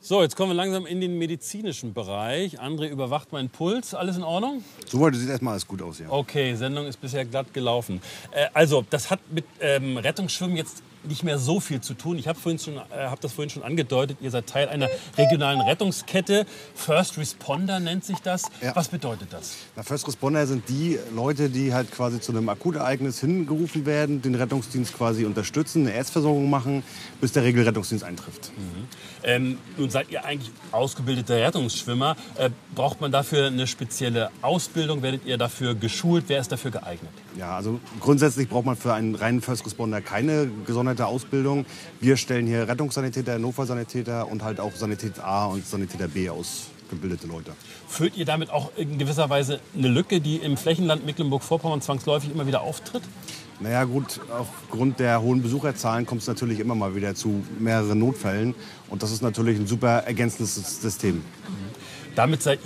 So, jetzt kommen wir langsam in den medizinischen Bereich. André überwacht meinen Puls. Alles in Ordnung? Soweit sieht erstmal alles gut aus, ja. Okay, Sendung ist bisher glatt gelaufen. Also, das hat mit Rettungsschwimmen jetzt nicht mehr so viel zu tun. Ich habe das vorhin schon angedeutet. Ihr seid Teil einer regionalen Rettungskette. First Responder nennt sich das. Ja. Was bedeutet das? Na, First Responder sind die Leute, die halt quasi zu einem Akutereignis hingerufen werden, den Rettungsdienst quasi unterstützen, eine Erstversorgung machen, bis der Regelrettungsdienst eintrifft. Nun seid ihr eigentlich ausgebildete Rettungsschwimmer. Braucht man dafür eine spezielle Ausbildung? Werdet ihr dafür geschult? Wer ist dafür geeignet? Ja, also grundsätzlich braucht man für einen reinen First Responder keine gesonderte Ausbildung. Wir stellen hier Rettungssanitäter, Notfallsanitäter und halt auch Sanität A und Sanitäter B ausgebildete Leute. Füllt ihr damit auch in gewisser Weise eine Lücke, die im Flächenland Mecklenburg-Vorpommern zwangsläufig immer wieder auftritt? Naja gut, aufgrund der hohen Besucherzahlen kommt es natürlich immer mal wieder zu mehreren Notfällen. Und das ist natürlich ein super ergänzendes System. Damit seid